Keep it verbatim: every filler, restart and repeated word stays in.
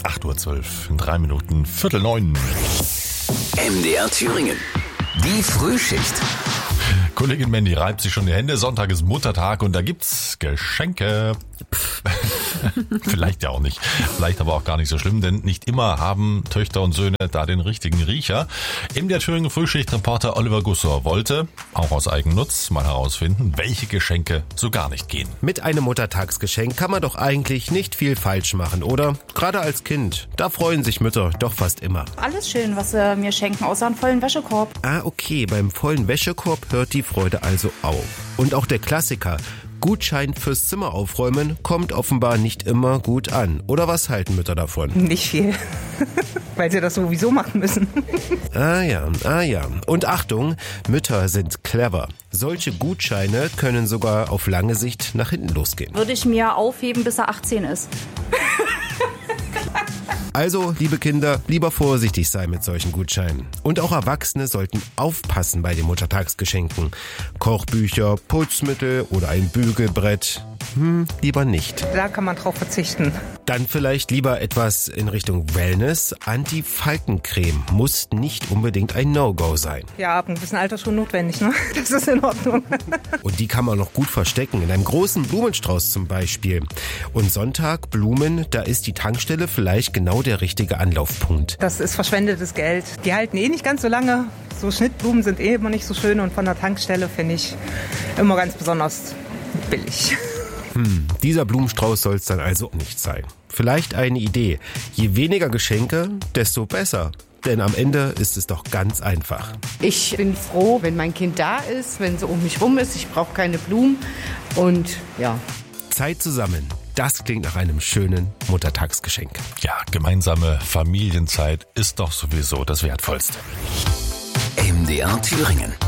acht Uhr zwölf, in drei Minuten, Viertel neun. M D R Thüringen. Die Frühschicht. Kollegin Mandy reibt sich schon die Hände. Sonntag ist Muttertag und da gibt's Geschenke. Vielleicht ja auch nicht. Vielleicht aber auch gar nicht so schlimm, denn nicht immer haben Töchter und Söhne da den richtigen Riecher. M D R Thüringen Frühschicht-Reporter Oliver Gussor wollte, auch aus Eigennutz, mal herausfinden, welche Geschenke so gar nicht gehen. Mit einem Muttertagsgeschenk kann man doch eigentlich nicht viel falsch machen, oder? Gerade als Kind. Da freuen sich Mütter doch fast immer. Alles schön, was sie mir schenken, außer einen vollen Wäschekorb. Ah, okay. Beim vollen Wäschekorb hört die Freude also auf. Und auch der Klassiker. Gutschein fürs Zimmer aufräumen kommt offenbar nicht immer gut an. Oder was halten Mütter davon? Nicht viel, weil sie das sowieso machen müssen. Ah ja, ah ja. Und Achtung, Mütter sind clever. Solche Gutscheine können sogar auf lange Sicht nach hinten losgehen. Würde ich mir aufheben, bis er achtzehn ist. Also, liebe Kinder, lieber vorsichtig sein mit solchen Gutscheinen. Und auch Erwachsene sollten aufpassen bei den Muttertagsgeschenken. Kochbücher, Putzmittel oder ein Bügelbrett. Hm, lieber nicht. Da kann man drauf verzichten. Dann vielleicht lieber etwas in Richtung Wellness. Anti-Faltencreme muss nicht unbedingt ein No-Go sein. Ja, ab einem gewissen Alter schon notwendig, ne? Das ist in Ordnung. Und die kann man noch gut verstecken, in einem großen Blumenstrauß zum Beispiel. Und Sonntag, Blumen, da ist die Tankstelle vielleicht genau der richtige Anlaufpunkt. Das ist verschwendetes Geld. Die halten eh nicht ganz so lange. So Schnittblumen sind eh immer nicht so schön und von der Tankstelle finde ich immer ganz besonders billig. Hm, dieser Blumenstrauß soll es dann also nicht sein. Vielleicht eine Idee. Je weniger Geschenke, desto besser. Denn am Ende ist es doch ganz einfach. Ich bin froh, wenn mein Kind da ist, wenn sie um mich rum ist. Ich brauche keine Blumen. Und ja. Zeit zusammen. Das klingt nach einem schönen Muttertagsgeschenk. Ja, gemeinsame Familienzeit ist doch sowieso das Wertvollste. M D R Thüringen.